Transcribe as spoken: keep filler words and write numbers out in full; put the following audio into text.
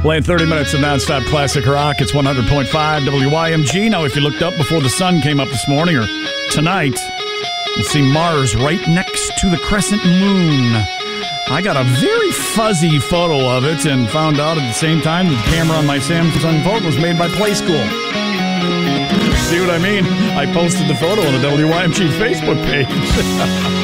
Playing thirty minutes of nonstop classic rock. It's one hundred point five W Y M G. Now, if you looked up before the sun came up this morning or tonight, you'll see Mars right next to the crescent moon. I got a very fuzzy photo of it and found out at the same time that the camera on my Samsung phone was made by Play School. See what I mean? I posted the photo on the W Y M G Facebook page.